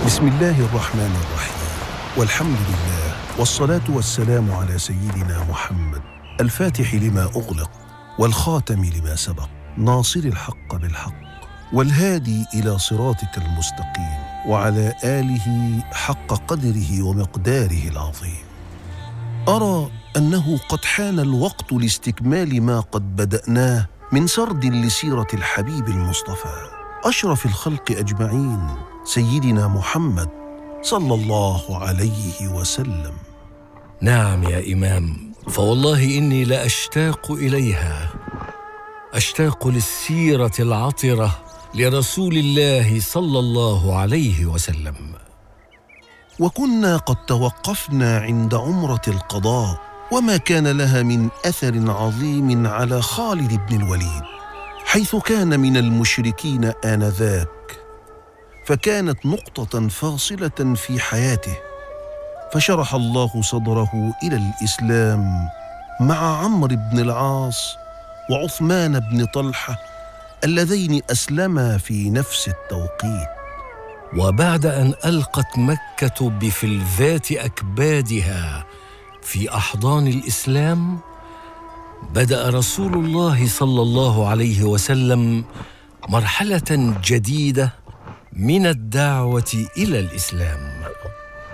بسم الله الرحمن الرحيم، والحمد لله، والصلاة والسلام على سيدنا محمد الفاتح لما أغلق والخاتم لما سبق، ناصر الحق بالحق والهادي إلى صراطك المستقيم، وعلى آله حق قدره ومقداره العظيم. أرى أنه قد حان الوقت لاستكمال ما قد بدأناه من سرد لسيرة الحبيب المصطفى أشرف الخلق أجمعين، سيدنا محمد صلى الله عليه وسلم. نعم يا إمام، فوالله إني لأشتاق إليها، أشتاق للسيرة العطرة لرسول الله صلى الله عليه وسلم. وكنا قد توقفنا عند عمرة القضاء وما كان لها من أثر عظيم على خالد بن الوليد، حيث كان من المشركين آنذاك، فكانت نقطة فاصلة في حياته، فشرح الله صدره إلى الإسلام مع عمرو بن العاص وعثمان بن طلحة اللذين أسلما في نفس التوقيت. وبعد أن ألقت مكة بفلذات أكبادها في أحضان الإسلام، بدأ رسول الله صلى الله عليه وسلم مرحلة جديدة من الدعوة إلى الإسلام.